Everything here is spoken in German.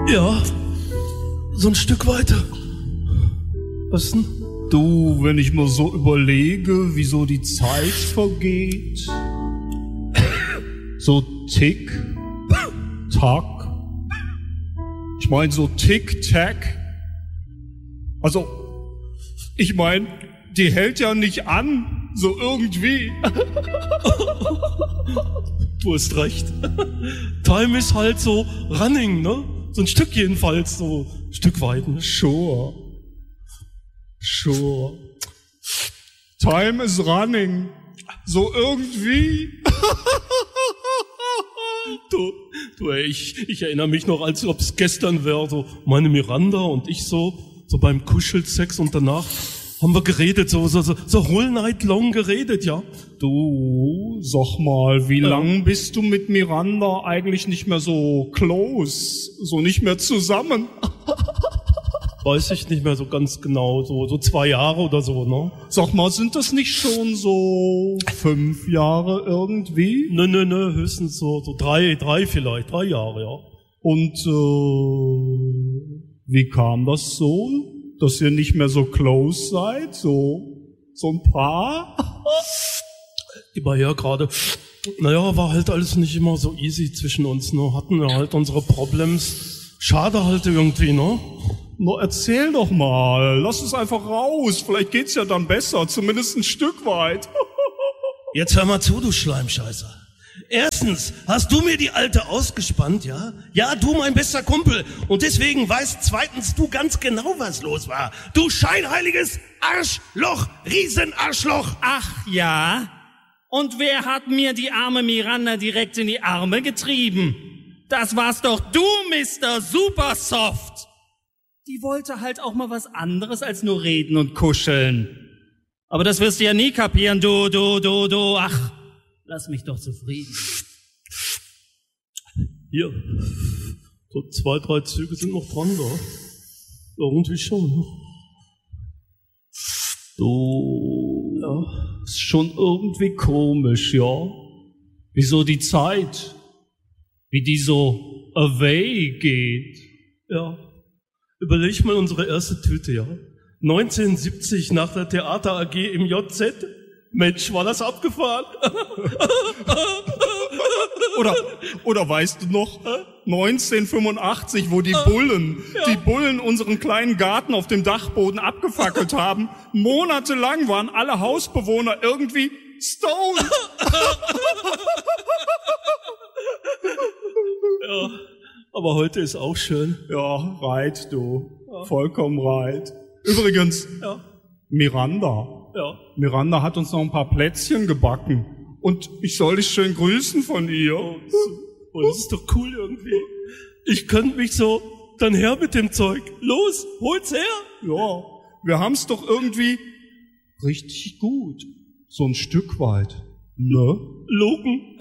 Ja, so ein Stück weiter. Was denn? Du, wenn ich mir so überlege, wie so die Zeit vergeht, so Tick, Tack, ich meine so Tick, Tack, also, ich meine, die hält ja nicht an, so irgendwie. Du hast recht. Time ist halt so running, ne? So ein Stück jedenfalls, so ein Stück weit, ne? Sure. Time is running. So irgendwie. Du, ey, ich erinnere mich noch, als ob es gestern wäre, so meine Miranda und ich so beim Kuschelsex und danach haben wir geredet, so whole night long geredet, ja. Du, sag mal, wie lang bist du mit Miranda eigentlich nicht mehr so close, so nicht mehr zusammen? Weiß ich nicht mehr so ganz genau, so 2 Jahre oder so, ne? Sag mal, sind das nicht schon so 5 Jahre irgendwie? Nö, höchstens so 3 vielleicht, 3 Jahre, ja. Und wie kam das so, dass ihr nicht mehr so close seid, so ein Paar? Immer her gerade. Naja, war halt alles nicht immer so easy zwischen uns, ne? Hatten wir halt unsere Problems. Schade halt irgendwie, ne? Na, erzähl doch mal. Lass es einfach raus. Vielleicht geht's ja dann besser. Zumindest ein Stück weit. Jetzt hör mal zu, du Schleimscheißer. Erstens hast du mir die Alte ausgespannt, ja? Ja, du, mein bester Kumpel. Und deswegen weißt zweitens du ganz genau, was los war. Du scheinheiliges Arschloch, Riesenarschloch. Ach ja? Und wer hat mir die arme Miranda direkt in die Arme getrieben? Das warst doch du, Mr. Supersoft. Die wollte halt auch mal was anderes als nur reden und kuscheln. Aber das wirst du ja nie kapieren, du. Ach, lass mich doch zufrieden. Hier, so 2, 3 Züge sind noch dran, da. Irgendwie schon. Du, ja, ist schon irgendwie komisch, ja. Wieso die Zeit, wie die so away geht. Ja. Überleg mal unsere erste Tüte, ja. 1970 nach der Theater AG im JZ. Mensch, war das abgefahren. Oder weißt du noch, 1985, wo die Bullen unseren kleinen Garten auf dem Dachboden abgefackelt haben. Monatelang waren alle Hausbewohner irgendwie stoned. Ja. Aber heute ist auch schön. Ja, right, du. Ja. Vollkommen right. Übrigens, ja. Miranda. Ja. Miranda hat uns noch ein paar Plätzchen gebacken. Und ich soll dich schön grüßen von ihr. Oh, das ist doch cool irgendwie. Ich könnte mich so, dann her mit dem Zeug. Los, hol's her. Ja, wir haben's doch irgendwie richtig gut. So ein Stück weit. Ne? Logen.